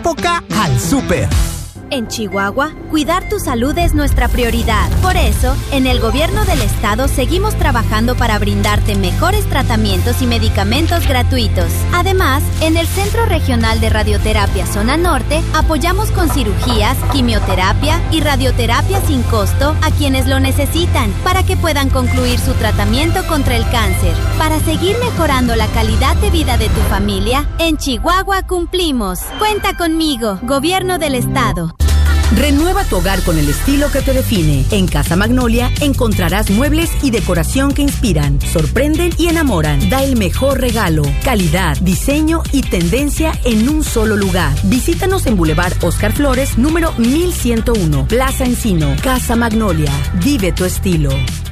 época al súper. En Chihuahua, cuidar tu salud es nuestra prioridad. Por eso, en el gobierno del estado seguimos trabajando para brindarte mejores tratamientos y medicamentos gratuitos. Además, en el Centro Regional de Radioterapia Zona Norte, apoyamos con cirugías, quimioterapia y radioterapia sin costo a quienes lo necesitan para que puedan concluir su tratamiento contra el cáncer. Para seguir mejorando la calidad de vida de tu familia, en Chihuahua cumplimos. Cuenta conmigo, Gobierno del Estado. Renueva tu hogar con el estilo que te define. En Casa Magnolia encontrarás muebles y decoración que inspiran, sorprenden y enamoran. Da el mejor regalo, calidad, diseño y tendencia en un solo lugar. Visítanos en Boulevard Oscar Flores, número 1101, Plaza Encino. Casa Magnolia, vive tu estilo.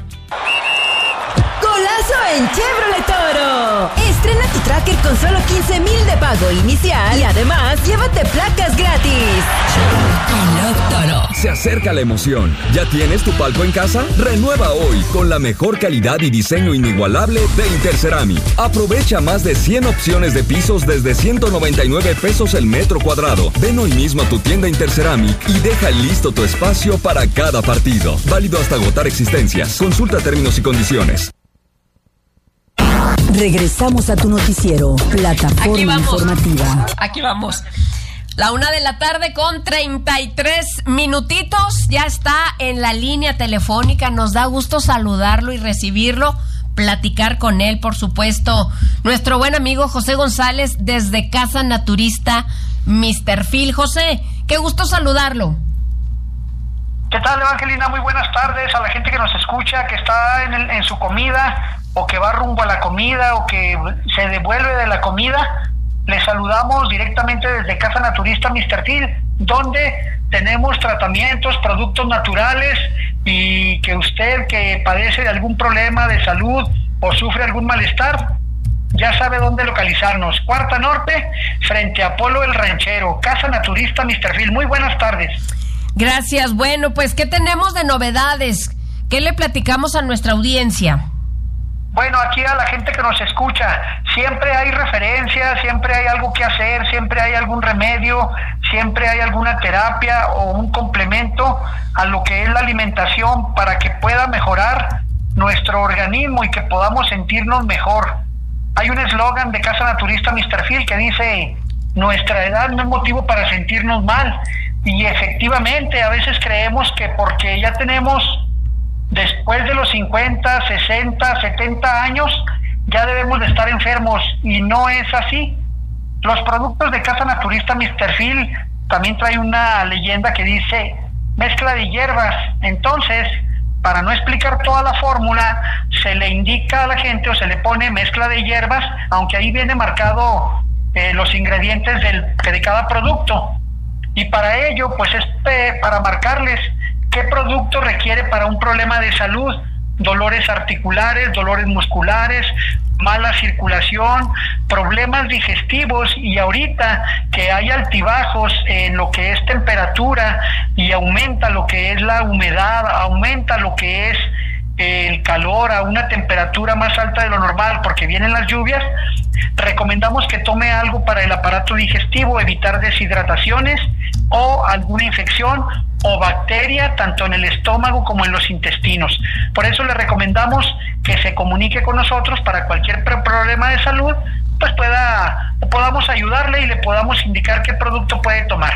En Chevrolet Toro. Estrena tu Tracker con solo 15,000 de pago inicial y además llévate placas gratis. Chevrolet Toro. Se acerca la emoción. ¿Ya tienes tu palco en casa? Renueva hoy con la mejor calidad y diseño inigualable de Interceramic. Aprovecha más de 100 opciones de pisos desde 199 pesos el metro cuadrado. Ven hoy mismo a tu tienda Interceramic y deja listo tu espacio para cada partido. Válido hasta agotar existencias. Consulta términos y condiciones. Regresamos a tu noticiero, Plataforma Informativa. Aquí vamos. 1:00 p.m. con 33 minutitos. Ya está en la línea telefónica. Nos da gusto saludarlo y recibirlo, platicar con él, por supuesto. Nuestro buen amigo José González desde Casa Naturista Mr. Phil. José, qué gusto saludarlo. ¿Qué tal, Evangelina? Muy buenas tardes a la gente que nos escucha, que está en su comida, o que va rumbo a la comida, o que se devuelve de la comida. Les saludamos directamente desde Casa Naturista Mr. Phil, donde tenemos tratamientos, productos naturales, y que usted que padece de algún problema de salud o sufre algún malestar, ya sabe dónde localizarnos. Cuarta Norte, frente a Polo el Ranchero. Casa Naturista Mr. Phil. Muy buenas tardes. Gracias. Bueno, pues, ¿qué tenemos de novedades? ¿Qué le platicamos a nuestra audiencia? Bueno, aquí a la gente que nos escucha, siempre hay referencias, siempre hay algo que hacer, siempre hay algún remedio, siempre hay alguna terapia o un complemento a lo que es la alimentación para que pueda mejorar nuestro organismo y que podamos sentirnos mejor. Hay un eslogan de Casa Naturista Mr. Phil que dice: nuestra edad no es motivo para sentirnos mal. Y efectivamente, a veces creemos que porque ya tenemos después de los 50, 60, 70 años, ya debemos de estar enfermos, y no es así. Los productos de Casa Naturista Mr. Phil también trae una leyenda que dice mezcla de hierbas. Entonces, para no explicar toda la fórmula, se le indica a la gente o se le pone mezcla de hierbas, aunque ahí viene marcado los ingredientes de cada producto. Y para ello, pues es para marcarles qué producto requiere para un problema de salud: dolores articulares, dolores musculares, mala circulación, problemas digestivos, y ahorita que hay altibajos en lo que es temperatura y aumenta lo que es la humedad, aumenta lo que es el calor a una temperatura más alta de lo normal porque vienen las lluvias, recomendamos que tome algo para el aparato digestivo, evitar deshidrataciones o alguna infección o bacteria tanto en el estómago como en los intestinos. Por eso le recomendamos que se comunique con nosotros para cualquier problema de salud, pues podamos ayudarle y le podamos indicar qué producto puede tomar.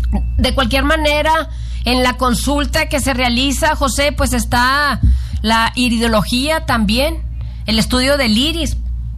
De cualquier manera, en la consulta que se realiza, José, pues está la iridología también, el estudio del iris.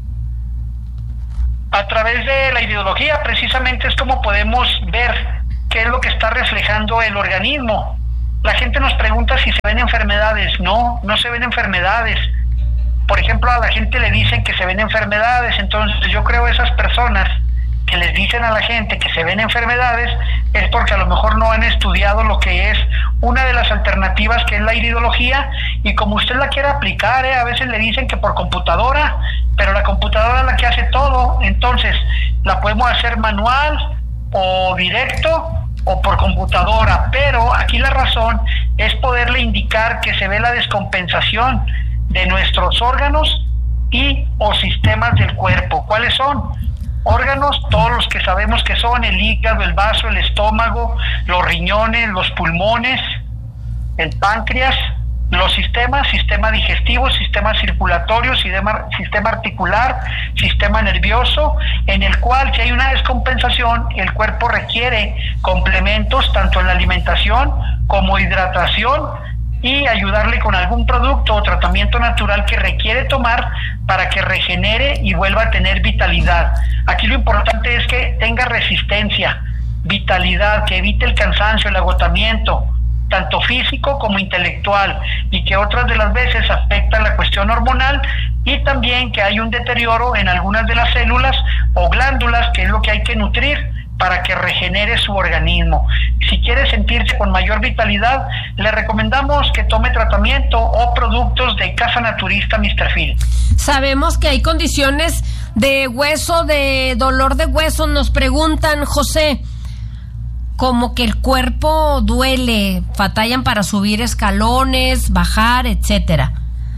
A través de la iridología precisamente es como podemos ver qué es lo que está reflejando el organismo. La gente nos pregunta si se ven enfermedades. No se ven enfermedades. Por ejemplo, a la gente le dicen que se ven enfermedades, entonces yo creo esas personas que les dicen a la gente que se ven enfermedades es porque a lo mejor no han estudiado lo que es una de las alternativas, que es la iridología, y como usted la quiere aplicar, a veces le dicen que por computadora, pero la computadora es la que hace todo. Entonces la podemos hacer manual o directo o por computadora, pero aquí la razón es poderle indicar que se ve la descompensación de nuestros órganos y o sistemas del cuerpo. ¿Cuáles son? órganos, todos los que sabemos que son: el hígado, el vaso, el estómago, los riñones, los pulmones, el páncreas, los sistema digestivo, sistema circulatorio, sistema articular, sistema nervioso, en el cual si hay una descompensación, el cuerpo requiere complementos tanto en la alimentación como hidratación, y ayudarle con algún producto o tratamiento natural que requiere tomar para que regenere y vuelva a tener vitalidad. Aquí lo importante es que tenga resistencia, vitalidad, que evite el cansancio, el agotamiento, tanto físico como intelectual, y que otras de las veces afecta la cuestión hormonal, y también que hay un deterioro en algunas de las células o glándulas, que es lo que hay que nutrir para que regenere su organismo. Si quiere sentirse con mayor vitalidad, le recomendamos que tome tratamiento o productos de Casa Naturista Mr. Phil. Sabemos que hay condiciones de hueso, de dolor de hueso. Nos preguntan, José, como que el cuerpo duele, batallan para subir escalones, bajar, etcétera.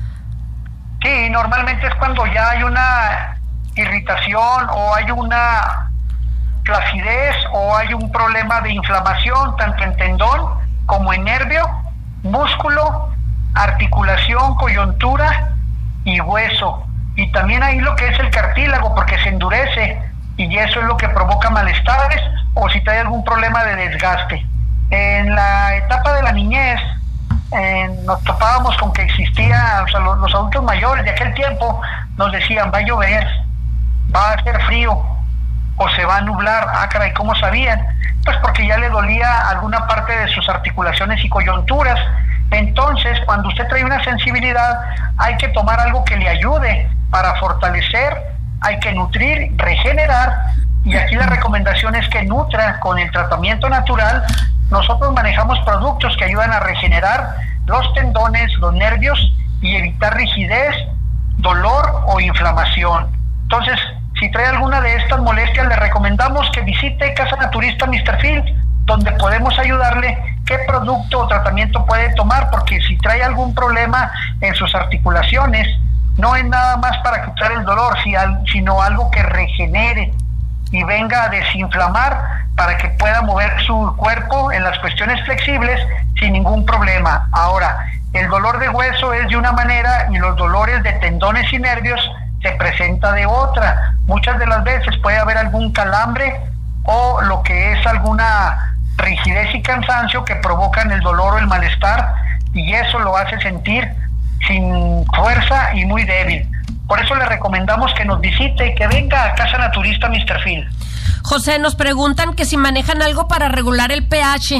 Sí, normalmente es cuando ya hay una irritación o hay una flacidez o hay un problema de inflamación tanto en tendón como en nervio, músculo, articulación, coyuntura y hueso. Y también ahí lo que es el cartílago, porque se endurece y eso es lo que provoca malestares, o si trae algún problema de desgaste. En la etapa de la niñez nos topábamos con que existía, o sea, los adultos mayores de aquel tiempo nos decían: va a llover, va a hacer frío o se va a nublar. Ah, caray, ¿cómo sabían? Pues porque ya le dolía alguna parte de sus articulaciones y coyunturas. Entonces, cuando usted trae una sensibilidad, hay que tomar algo que le ayude para fortalecer, hay que nutrir, regenerar, y aquí la recomendación es que nutra con el tratamiento natural. Nosotros manejamos productos que ayudan a regenerar los tendones, los nervios, y evitar rigidez, dolor o inflamación. Entonces, si trae alguna de estas molestias, le recomendamos que visite Casa Naturista Mr. Phil, donde podemos ayudarle qué producto o tratamiento puede tomar, porque si trae algún problema en sus articulaciones, no es nada más para quitar el dolor, sino algo que regenere y venga a desinflamar para que pueda mover su cuerpo en las cuestiones flexibles sin ningún problema. Ahora, el dolor de hueso es de una manera y los dolores de tendones y nervios se presenta de otra. Muchas de las veces puede haber algún calambre o lo que es alguna rigidez y cansancio que provocan el dolor o el malestar, y eso lo hace sentir sin fuerza y muy débil. Por eso le recomendamos que nos visite, que venga a Casa Naturista Mr. Phil. José, nos preguntan que si manejan algo para regular el pH.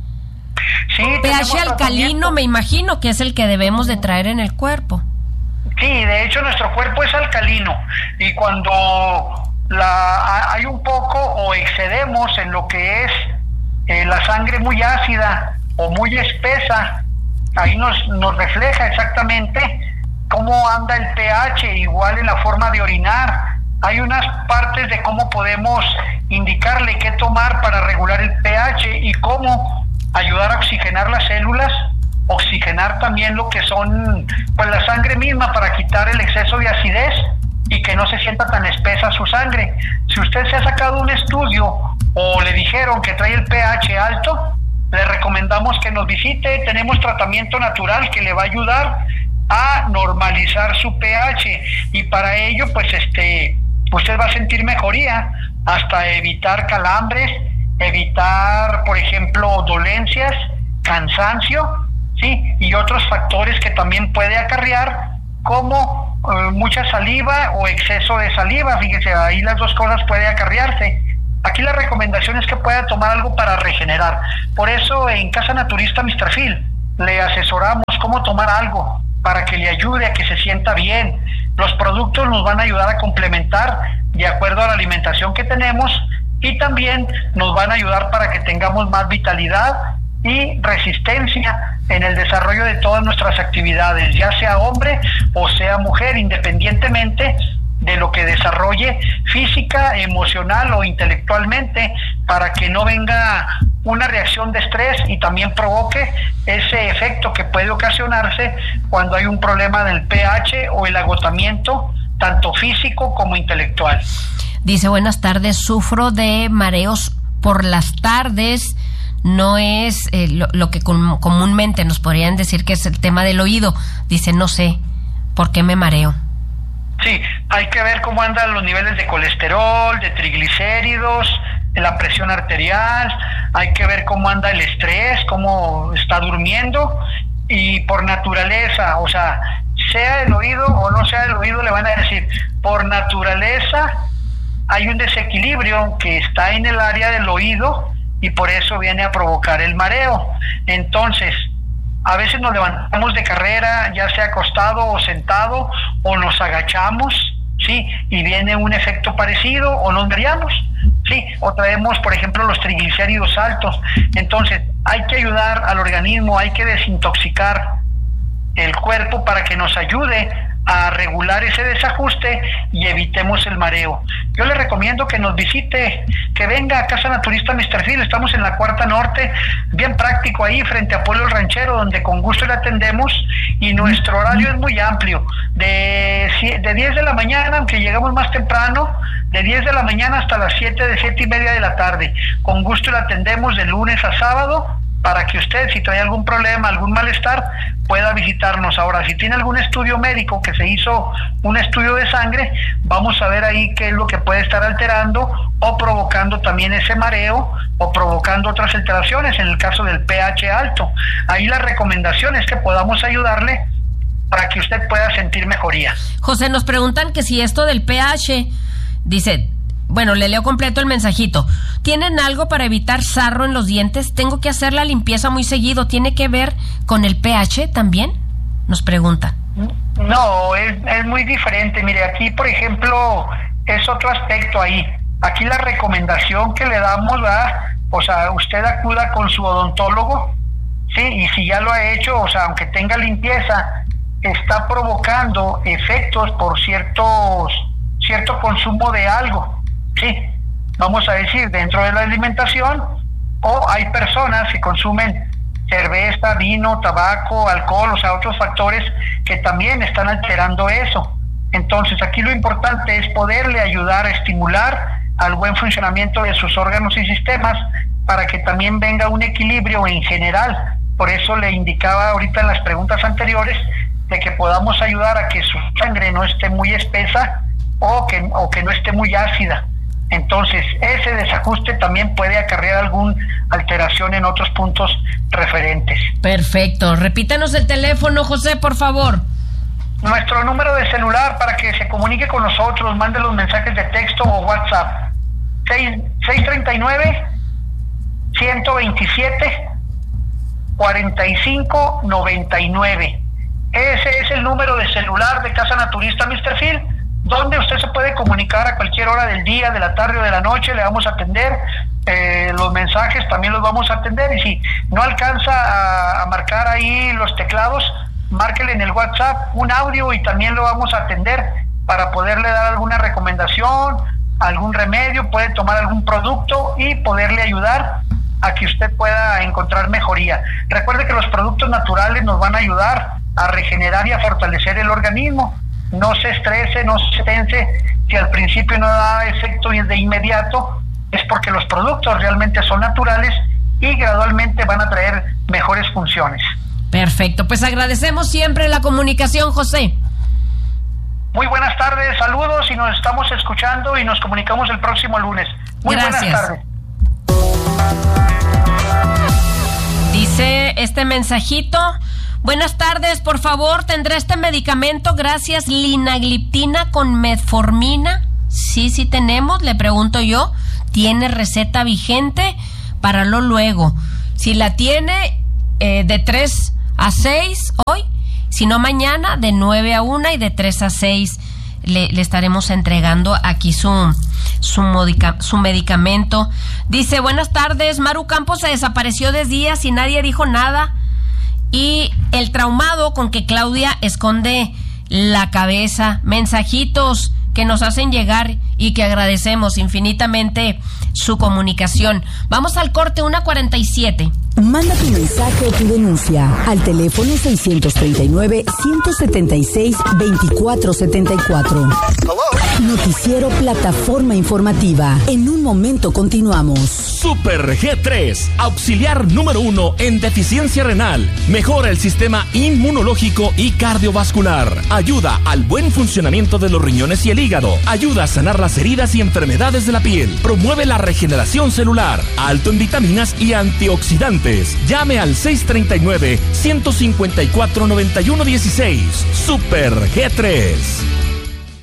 Sí, pH alcalino, me imagino que es el que debemos de traer en el cuerpo. Sí, de hecho nuestro cuerpo es alcalino, y cuando hay un poco o excedemos en lo que es la sangre muy ácida o muy espesa, ahí nos refleja exactamente cómo anda el pH, igual en la forma de orinar. Hay unas partes de cómo podemos indicarle qué tomar para regular el pH y cómo ayudar a oxigenar las células, oxigenar también lo que son, pues, la sangre misma, para quitar el exceso de acidez y que no se sienta tan espesa su sangre. Si usted se ha sacado un estudio o le dijeron que trae el pH alto, le recomendamos que nos visite. Tenemos tratamiento natural que le va a ayudar a normalizar su pH, y para ello pues usted va a sentir mejoría, hasta evitar calambres, evitar, por ejemplo, dolencias, cansancio, sí, y otros factores que también puede acarrear, como mucha saliva o exceso de saliva. Fíjese, ahí las dos cosas puede acarrearse. Aquí la recomendación es que pueda tomar algo para regenerar. Por eso en Casa Naturista Mr. Phil le asesoramos cómo tomar algo para que le ayude a que se sienta bien. Los productos nos van a ayudar a complementar de acuerdo a la alimentación que tenemos, y también nos van a ayudar para que tengamos más vitalidad y resistencia en el desarrollo de todas nuestras actividades, ya sea hombre o sea mujer, independientemente de lo que desarrolle física, emocional o intelectualmente, para que no venga una reacción de estrés y también provoque ese efecto que puede ocasionarse cuando hay un problema del pH o el agotamiento tanto físico como intelectual. Dice, buenas tardes, sufro de mareos por las tardes. No es lo que comúnmente nos podrían decir que es el tema del oído. Dice, no sé por qué me mareo. Sí, hay que ver cómo andan los niveles de colesterol, de triglicéridos, la presión arterial, hay que ver cómo anda el estrés, cómo está durmiendo, y por naturaleza, o sea, sea el oído o no sea el oído, le van a decir, por naturaleza hay un desequilibrio que está en el área del oído y por eso viene a provocar el mareo. Entonces, a veces nos levantamos de carrera, ya sea acostado o sentado, o nos agachamos, ¿sí? Y viene un efecto parecido, o nos mareamos, ¿sí? O traemos, por ejemplo, los triglicéridos altos. Entonces, hay que ayudar al organismo, hay que desintoxicar el cuerpo para que nos ayude a regular ese desajuste y evitemos el mareo. Yo le recomiendo que nos visite, que venga a Casa Naturista Mr. Phil. Estamos en la Cuarta Norte, bien práctico ahí frente a Pueblo El Ranchero, donde con gusto le atendemos, y nuestro horario es muy amplio, de 10 de la mañana, aunque llegamos más temprano, de 10 de la mañana hasta las 7:30 de la tarde. Con gusto le atendemos de lunes a sábado, para que usted, si trae algún problema, algún malestar, pueda visitarnos. Ahora, si tiene algún estudio médico, que se hizo un estudio de sangre, vamos a ver ahí qué es lo que puede estar alterando o provocando también ese mareo o provocando otras alteraciones, en el caso del pH alto. Ahí la recomendación es que podamos ayudarle para que usted pueda sentir mejoría. José, nos preguntan que si esto del pH, dice... Bueno, le leo completo el mensajito. ¿Tienen algo para evitar sarro en los dientes? Tengo que hacer la limpieza muy seguido. ¿Tiene que ver con el pH también? Nos pregunta. No, es muy diferente. Mire, aquí, por ejemplo, es otro aspecto ahí. Aquí la recomendación que le damos, ¿verdad? O sea, usted acuda con su odontólogo, ¿sí? Y si ya lo ha hecho, o sea, aunque tenga limpieza, está provocando efectos por cierto consumo de algo. Sí, vamos a decir, dentro de la alimentación, o hay personas que consumen cerveza, vino, tabaco, alcohol, o sea, otros factores que también están alterando eso. Entonces, aquí lo importante es poderle ayudar a estimular al buen funcionamiento de sus órganos y sistemas para que también venga un equilibrio en general. Por eso le indicaba ahorita en las preguntas anteriores de que podamos ayudar a que su sangre no esté muy espesa o que no esté muy ácida. Entonces, ese desajuste también puede acarrear alguna alteración en otros puntos referentes. Perfecto. Repítanos el teléfono, José, por favor. Nuestro número de celular para que se comunique con nosotros, mande los mensajes de texto o WhatsApp. 639-127-4599. Ese es el número de celular de Casa Naturista Mr. Phil, donde usted se puede comunicar a cualquier hora del día, de la tarde o de la noche. Le vamos a atender, los mensajes también los vamos a atender, y si no alcanza a marcar ahí los teclados, márquele en el WhatsApp un audio y también lo vamos a atender para poderle dar alguna recomendación, algún remedio, puede tomar algún producto y poderle ayudar a que usted pueda encontrar mejoría. Recuerde que los productos naturales nos van a ayudar a regenerar y a fortalecer el organismo. No se estrese, no se tense. Si al principio no da efecto de inmediato, es porque los productos realmente son naturales y gradualmente van a traer mejores funciones. Perfecto, pues agradecemos siempre la comunicación, José. Muy buenas tardes, saludos, y nos estamos escuchando y nos comunicamos el próximo lunes. Muy Gracias. Buenas tardes. Dice este mensajito: buenas tardes, por favor, ¿tendré este medicamento? Gracias, linagliptina con metformina. Sí tenemos, le pregunto yo. ¿Tiene receta vigente? Páralo luego. Si la tiene, de 3 a 6 hoy. Si no, mañana de 9 a 1 y de 3 a 6 le estaremos entregando aquí su medicamento. Dice, buenas tardes, Maru Campos se desapareció 10 días y nadie dijo nada. Y el traumado con que Claudia esconde la cabeza. Mensajitos que nos hacen llegar y que agradecemos infinitamente su comunicación. Vamos al corte, 1:47. Manda tu mensaje o tu denuncia al teléfono 639-176-2474. Noticiero Plataforma Informativa. En un momento continuamos. Super G3, auxiliar número 1 en deficiencia renal. Mejora el sistema inmunológico y cardiovascular. Ayuda al buen funcionamiento de los riñones y el hígado. Ayuda a sanar las heridas y enfermedades de la piel. Promueve la regeneración celular. Alto en vitaminas y antioxidantes. Llame al 639-154-9116. Super G3.